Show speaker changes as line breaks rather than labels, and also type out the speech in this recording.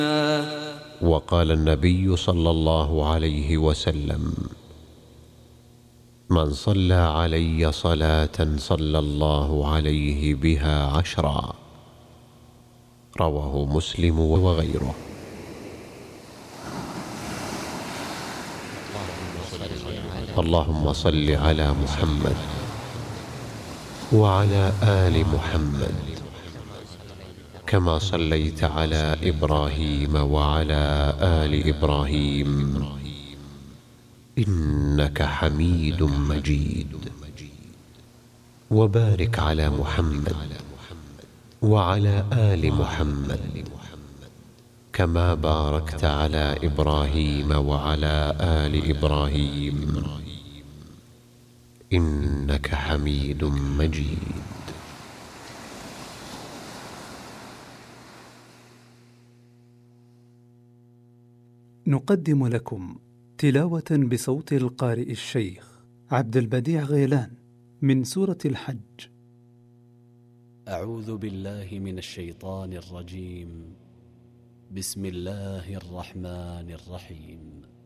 وقال النبي صلى الله عليه وسلم: من صلى علي صلاة صلى الله عليه بها 10. رواه مسلم وغيره. اللهم صل على محمد وعلى آل محمد كما صليت على إبراهيم وعلى آل إبراهيم إنك حميد مجيد. وبارك على محمد وعلى آل محمد كما باركت على إبراهيم وعلى آل إبراهيم إنك حميد مجيد.
نقدم لكم تلاوة بصوت القارئ الشيخ عبد البديع غيلان من سورة الحج.
أعوذ بالله من الشيطان الرجيم. بسم الله الرحمن الرحيم.